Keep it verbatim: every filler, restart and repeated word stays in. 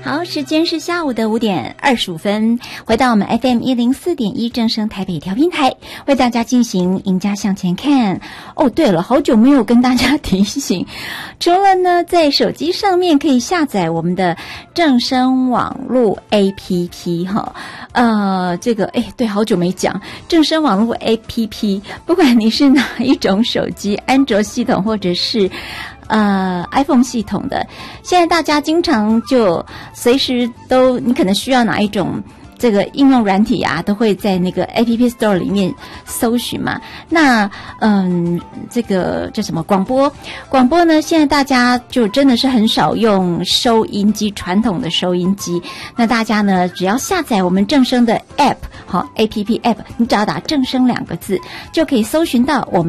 好，时间是下午的五点二十五分，回到我们 F M 一零四点一正声台北调频台，为大家进行赢家向前看。哦，对了，好久没有跟大家提醒，除了呢在手机上面可以下载我们的正声网络 A P P 哈，呃，这个哎，对，好久没讲正声网络 A P P， 不管你是哪一种手机，安卓系统或者是呃 iPhone 系统的，现在大家经常就随时都，你可能需要哪一种这个应用软体啊，都会在那个 A P P Store 里面搜寻嘛。那嗯，这个叫什么广播？广播呢，现在大家就真的是很少用收音机，传统的收音机。那大家呢，只要下载我们正声的 App， 好 A P P App， 你只要打正声两个字，就可以搜寻到我们